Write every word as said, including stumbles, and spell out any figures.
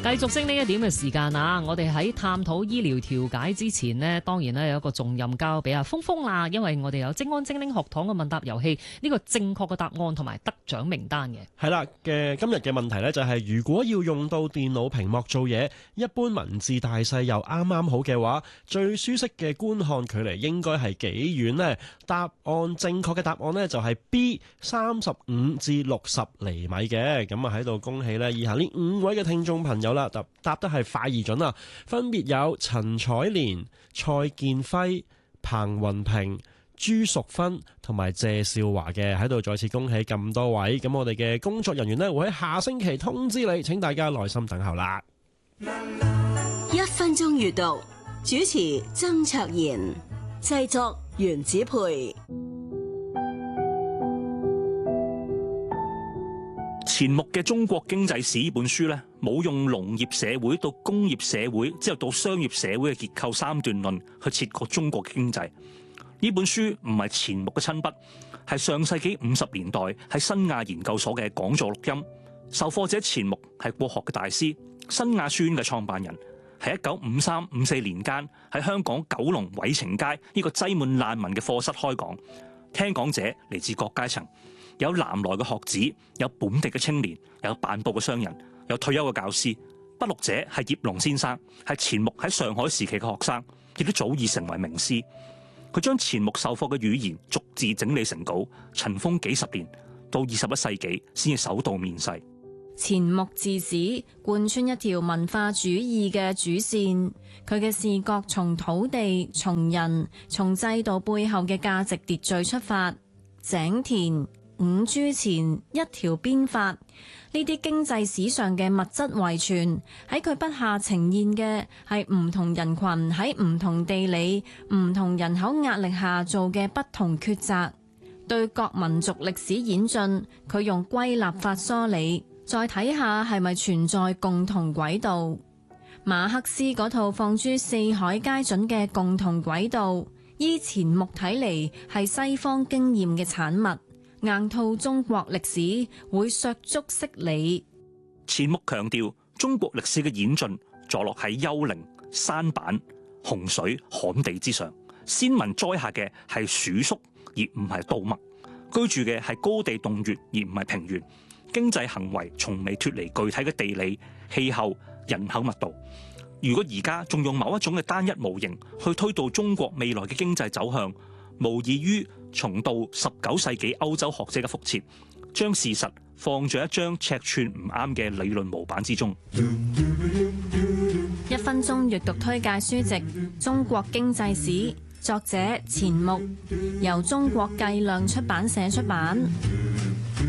繼續升呢一點嘅時間啊！我哋喺探討醫療調解之前呢，當然咧有一個重任交俾阿峰峰啦，因為我哋有精安精靈學堂嘅問答遊戲，呢個正確嘅答案同埋得獎名單嘅。 係啦嘅，今日嘅問題呢就係如果要用到電腦屏幕做嘢，一般文字大細又啱啱好嘅話，最舒適嘅觀看距離應該係幾遠呢？答案正確嘅答案呢就係 B 三十五至六十厘米嘅。咁啊喺度恭喜呢以下呢五位嘅聽眾朋友啦，答答得係快而準啊！分別有陳彩蓮、蔡建輝、彭雲平、朱淑芬同埋謝少華嘅，喺度再次恭喜咁多位。咁我哋嘅工作人員呢會喺下星期通知你，請大家耐心等候啦。 一分鐘閱讀，主持曾卓賢，製作袁子培。 錢穆嘅《中國經濟史》呢本書咧，冇用農業社會到工業社會之後到商業社會嘅結構三段論去切割中國嘅經濟。呢本書唔係錢穆嘅親筆，係上世紀五十年代喺新亞研究所嘅講座錄音。授課者錢穆係國學嘅大師，新亞書院嘅創辦人，喺一九五三五四年間喺香港九龍偉晴街呢個擠滿難民嘅課室開講，聽講者嚟自各階層。有南來嘅學子，有本地嘅青年，有辦報嘅商人，有退休嘅教師。筆錄者係葉龍先生，係錢穆喺上海時期嘅學生，亦都早已成為名師。佢將錢穆授課嘅語言逐字整理成稿，塵封幾十年，到二十一世紀先至首度面世。 錢穆治史貫穿一條文化主義嘅主線，佢嘅視覺從土地、從人、從制度背後嘅價值秩序出發，井田、五銖錢、一條鞭法，呢啲經濟史上嘅物質遺傳，喺佢筆下呈現嘅係唔同人群喺唔同地理、唔同人口壓力下做嘅不同抉擇。對各民族歷史演進，佢用歸納法梳理，再睇下係咪存在共同軌道。馬克思嗰套放諸四海皆準嘅共同軌道，依錢穆睇嚟係西方經驗嘅產物。硬套中國歷史會削足適履。 錢穆強調中國歷史嘅演進坐落喺丘陵、山板、洪水、旱地之上，先民栽下嘅係黍粟而唔係稻麥，居住嘅係高地洞穴而唔係平原，經濟行為從未脫離具體嘅地理、氣候、人口密度。如果而家仲用某一種嘅單一模型去推導中國未來嘅經濟走向，無異於重蹈十九世紀歐洲學者嘅覆轍，將事實放在一張尺寸唔啱嘅理論模板之中。 一分鐘閱讀推介書籍《中國經濟史》，作者錢穆，由中國計量出版社出版。